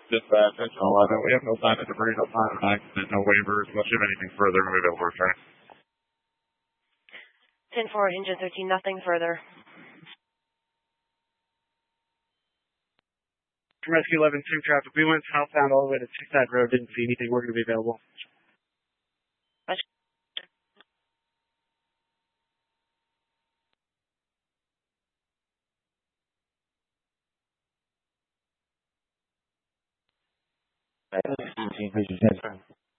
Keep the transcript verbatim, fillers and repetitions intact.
Dispatch, it's eleven. We have no sign of debris, no sign of an accident, no waivers. Much of anything further, move it over, okay? ten four, engine thirteen, nothing further. Rescue eleven two traffic. We went southbound all the way to Sixth Road. Didn't see anything. We're going to be available. seventeen, please,